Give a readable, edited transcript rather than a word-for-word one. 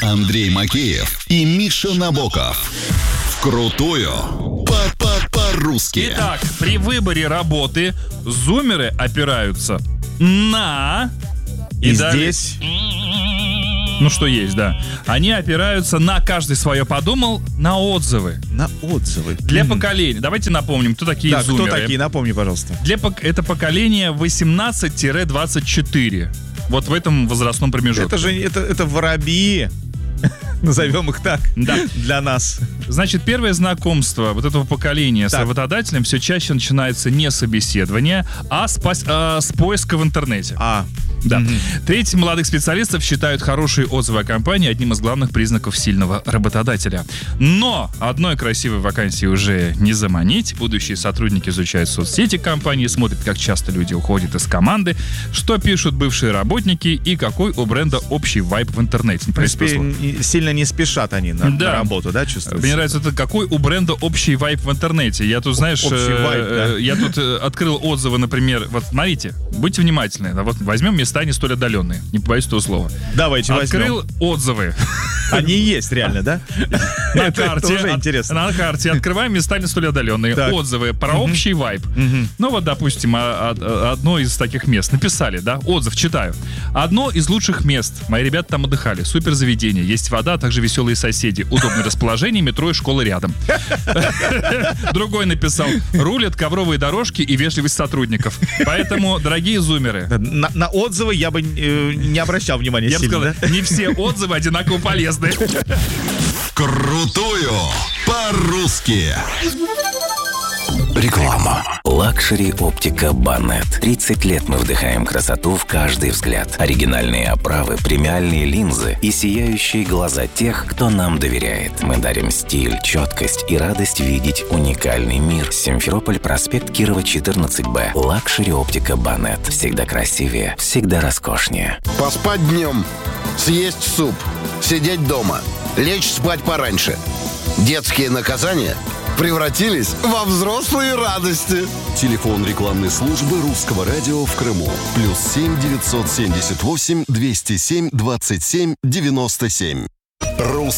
Андрей Макеев и Миша Набоков. Вкрутую по-русски. Итак, при выборе работы зумеры опираются на... И здесь... Ну, что есть, да. Они опираются на «каждый свое подумал», на отзывы. На отзывы. Для поколения. Давайте напомним, кто такие зумеры. Кто такие? Напомни, пожалуйста. Это поколение 18-24. Вот в этом возрастном промежутке. Это же это воробьи. Назовем их так. Да. Для нас. Значит, первое знакомство вот этого поколения с работодателем все чаще начинается не с собеседования, а с поиска в интернете. Да. Треть молодых специалистов считают хорошие отзывы о компании одним из главных признаков сильного работодателя. Но одной красивой вакансии уже не заманить. Будущие сотрудники изучают соцсети компании, смотрят, как часто люди уходят из команды, что пишут бывшие работники и какой у бренда общий вайб в интернете. В принципе, сильно не спешат они на работу, да, чувствуется? Мне нравится, какой у бренда общий вайб в интернете. Я тут, знаешь, я тут открыл отзывы, например, вот смотрите, будьте внимательны. Вот возьмем места не столь отдаленные. Не побоюсь этого слова. Давайте возьмем. Открыл отзывы. Они есть реально, да? На карте. Это уже интересно. На карте открываем места не столь отдаленные. Отзывы про общий вайб. Ну вот, допустим, одно из таких мест. Написали, да? Отзыв, читаю. Одно из лучших мест. Мои ребята там отдыхали. Супер заведение. Есть вода, а также веселые соседи. Удобное расположение, метро и школа рядом. Другой написал: рулят ковровые дорожки и вежливость сотрудников. Поэтому, дорогие зумеры, на отзывы я бы не обращал внимания сильно. Я бы сказал, не все отзывы одинаково полезны. Крутую по-русски. Реклама. Лакшери Оптика Банет. 30 лет мы вдыхаем красоту в каждый взгляд. Оригинальные оправы, премиальные линзы и сияющие глаза тех, кто нам доверяет. Мы дарим стиль, четкость и радость видеть уникальный мир. Симферополь, проспект Кирова, 14Б. Лакшери Оптика Банет. Всегда красивее, всегда роскошнее. Поспать днем, съесть суп, сидеть дома, лечь спать пораньше. Детские наказания превратились во взрослые радости. Телефон рекламной службы Русского радио в Крыму. +7 978 207 27 97.